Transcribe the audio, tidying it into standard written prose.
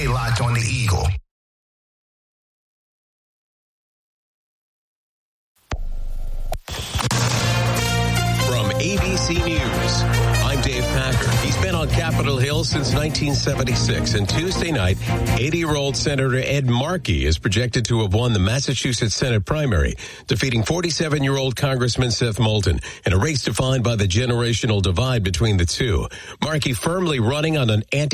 Stay locked on the Eagle. From ABC News, I'm Dave Packer. He's been on Capitol Hill since 1976, and Tuesday night, 80-year-old Senator Ed Markey is projected to have won the Massachusetts Senate primary, defeating 47-year-old Congressman Seth Moulton in a race defined by the generational divide between the two. Markey firmly running on an